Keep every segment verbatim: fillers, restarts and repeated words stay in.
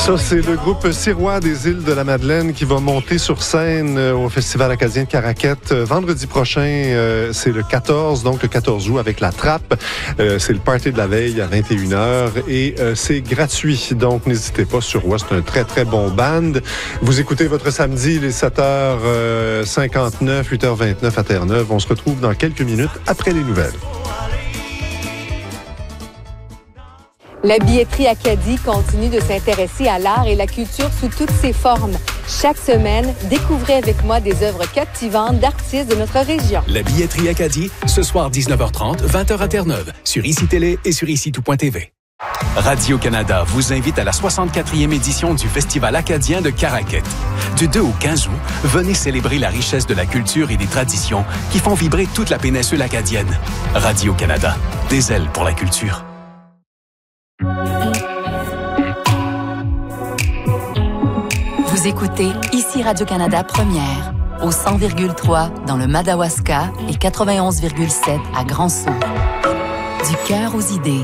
Ça, c'est le groupe Sirois des Îles de la Madeleine qui va monter sur scène au Festival acadien de Caraquette vendredi prochain. Euh, c'est le quatorze, donc le quatorze août avec La Trappe. Euh, c'est le party de la veille à vingt et une heures et euh, c'est gratuit. Donc, n'hésitez pas, Sirois, c'est un très, très bon band. Vous écoutez votre samedi, les sept heures cinquante-neuf, huit heures vingt-neuf à Terre-Neuve. On se retrouve dans quelques minutes après les nouvelles. La billetterie Acadie continue de s'intéresser à l'art et la culture sous toutes ses formes. Chaque semaine, découvrez avec moi des œuvres captivantes d'artistes de notre région. La billetterie Acadie, ce soir dix-neuf heures trente, vingt heures à Terre-Neuve, sur Ici Télé et sur ici tout point t v. Radio-Canada vous invite à la soixante-quatrième édition du Festival acadien de Caraquette. Du deux au quinze août, venez célébrer la richesse de la culture et des traditions qui font vibrer toute la péninsule acadienne. Radio-Canada, des ailes pour la culture. Vous écoutez Ici Radio-Canada Première, au cent virgule trois dans le Madawaska et quatre-vingt-onze virgule sept à Grand-Sault. Du cœur aux idées.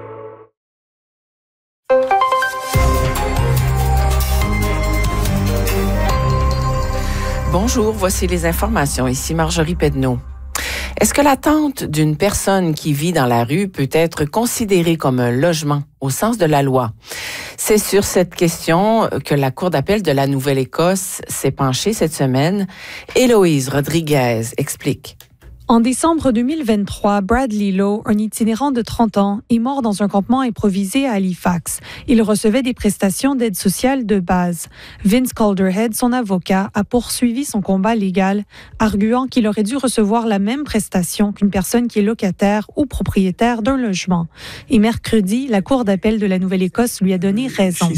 Bonjour, voici les informations. Ici Marjorie Pedneau. Est-ce que l'attente d'une personne qui vit dans la rue peut être considérée comme un logement au sens de la loi? C'est sur cette question que la Cour d'appel de la Nouvelle-Écosse s'est penchée cette semaine. Héloïse Rodriguez explique. En décembre deux mille vingt-trois, Bradley Lowe, un itinérant de trente ans, est mort dans un campement improvisé à Halifax. Il recevait des prestations d'aide sociale de base. Vince Calderhead, son avocat, a poursuivi son combat légal, arguant qu'il aurait dû recevoir la même prestation qu'une personne qui est locataire ou propriétaire d'un logement. Et mercredi, la Cour d'appel de la Nouvelle-Écosse lui a donné raison.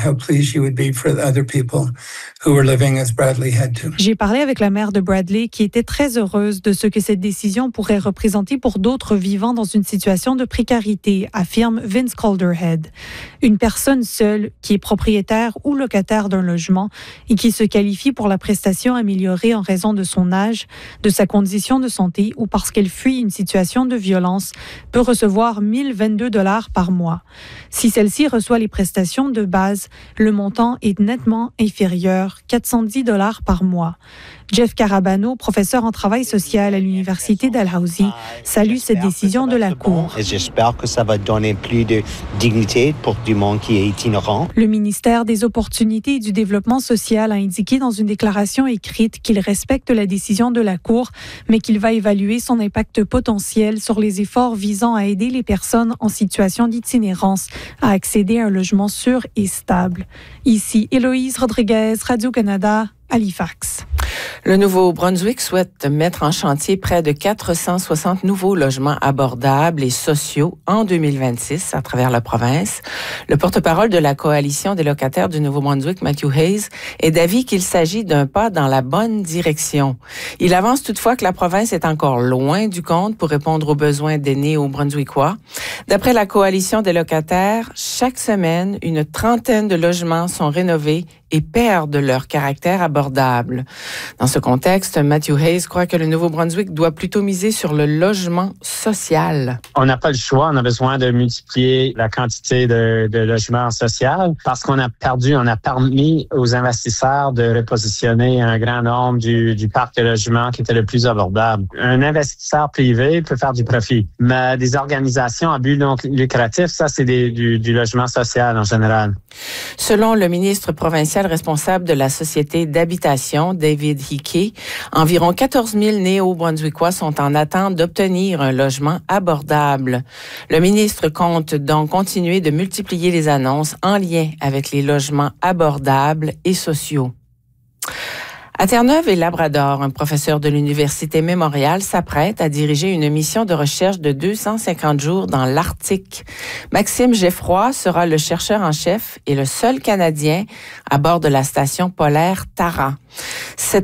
J'ai parlé avec la mère de Bradley qui était très heureuse de ce que cette décision pourrait représenter pour d'autres vivant dans une situation de précarité, affirme Vince Calderhead. Une personne seule qui est propriétaire ou locataire d'un logement et qui se qualifie pour la prestation améliorée en raison de son âge, de sa condition de santé ou parce qu'elle fuit une situation de violence peut recevoir mille vingt-deux dollars par mois. Si celle-ci reçoit les prestations de base, le montant est nettement inférieur, quatre cent dix dollars par mois. Jeff Carabano, professeur en travail social à l'Université Dalhousie, salue cette décision de la Cour. Et j'espère que ça va donner plus de dignité pour du monde qui est itinérant. Le ministère des Opportunités et du Développement social a indiqué dans une déclaration écrite qu'il respecte la décision de la Cour, mais qu'il va évaluer son impact potentiel sur les efforts visant à aider les personnes en situation d'itinérance à accéder à un logement sûr et stable. Ici, Héloïse Rodriguez, Radio-Canada, Halifax. Le Nouveau-Brunswick souhaite mettre en chantier près de quatre cent soixante nouveaux logements abordables et sociaux en deux mille vingt-six à travers la province. Le porte-parole de la Coalition des locataires du Nouveau-Brunswick, Matthew Hayes, est d'avis qu'il s'agit d'un pas dans la bonne direction. Il avance toutefois que la province est encore loin du compte pour répondre aux besoins des Néo-Brunswickois. D'après la Coalition des locataires, chaque semaine, une trentaine de logements sont rénovés et perdent leur caractère abordable. Dans ce contexte, Matthew Hayes croit que le Nouveau-Brunswick doit plutôt miser sur le logement social. On n'a pas le choix, on a besoin de multiplier la quantité de, de logements sociaux parce qu'on a perdu, on a permis aux investisseurs de repositionner un grand nombre du, du parc de logements qui était le plus abordable. Un investisseur privé peut faire du profit, mais des organisations à but non lucratif, ça c'est des, du, du logement social en général. Selon le ministre provincial responsable de la Société d'habitation, David Hickey, environ quatorze mille Néo-Brunswickois sont en attente d'obtenir un logement abordable. Le ministre compte donc continuer de multiplier les annonces en lien avec les logements abordables et sociaux. À Terre-Neuve et Labrador, un professeur de l'Université Mémorial s'apprête à diriger une mission de recherche de deux cent cinquante jours dans l'Arctique. Maxime Geffroy sera le chercheur en chef et le seul Canadien à bord de la station polaire Tara. Cette